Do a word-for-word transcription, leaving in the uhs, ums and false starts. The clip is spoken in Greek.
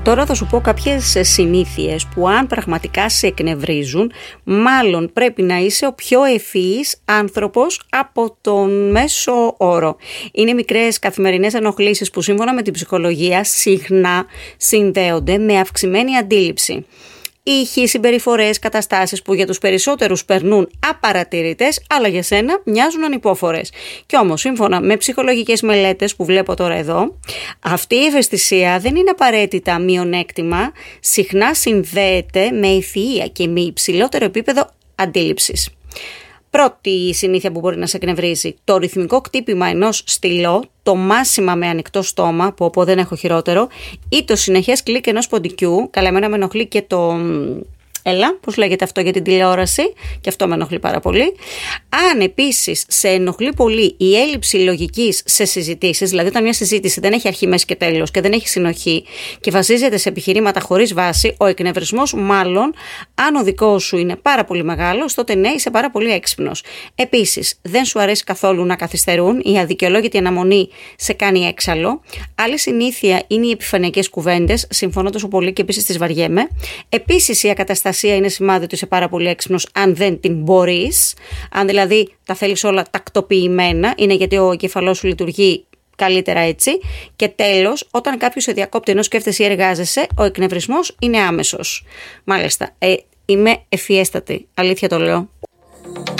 Τώρα θα σου πω κάποιες συνήθειες που αν πραγματικά σε εκνευρίζουν, μάλλον πρέπει να είσαι ο πιο ευφυής άνθρωπος από τον μέσο όρο. Είναι μικρές καθημερινές ενοχλήσεις που σύμφωνα με την ψυχολογία συχνά συνδέονται με αυξημένη αντίληψη. Ήχοι, συμπεριφορές, καταστάσεις που για τους περισσότερους περνούν απαρατηρητές, αλλά για σένα μοιάζουν ανυπόφορες. Κι όμως, σύμφωνα με ψυχολογικές μελέτες που βλέπω τώρα εδώ, αυτή η ευαισθησία δεν είναι απαραίτητα μειονέκτημα, συχνά συνδέεται με ευφυΐα και με υψηλότερο επίπεδο αντίληψης. Πρώτη συνήθεια που μπορεί να σε εκνευρίζει, το ρυθμικό κτύπημα ενός στυλό, το μάσιμα με ανοιχτό στόμα, που όπου δεν έχω χειρότερο, ή το συνεχές κλικ ενός ποντικού. Καλά, εμένα με ενοχλεί και το... Έλα, πώς λέγεται αυτό για την τηλεόραση, και αυτό με ενοχλεί πάρα πολύ. Αν επίσης σε ενοχλεί πολύ η έλλειψη λογικής σε συζητήσεις, δηλαδή όταν μια συζήτηση δεν έχει αρχή, μέση και τέλος και δεν έχει συνοχή και βασίζεται σε επιχειρήματα χωρίς βάση, ο εκνευρισμός μάλλον, αν ο δικός σου είναι πάρα πολύ μεγάλος, τότε ναι, είσαι πάρα πολύ έξυπνος. Επίσης, δεν σου αρέσει καθόλου να καθυστερούν, η αδικαιολόγητη αναμονή σε κάνει έξαλλο. Άλλη συνήθεια είναι οι επιφανειακές κουβέντες, συμφωνώ τόσο πολύ και επίσης τις βαριέμαι. Επίσης, η ακαταστασία είναι σημάδι ότι είσαι πάρα πολύ έξυπνος αν δεν την μπορείς. Αν δηλαδή τα θέλεις όλα τακτοποιημένα, είναι γιατί ο εγκεφαλός σου λειτουργεί καλύτερα έτσι. Και τέλος, όταν κάποιος σε διακόπτει ενώ σκέφτεσαι ή εργάζεσαι, ο εκνευρισμός είναι άμεσος. Μάλιστα, ε, είμαι ευφιέστατη, αλήθεια το λέω.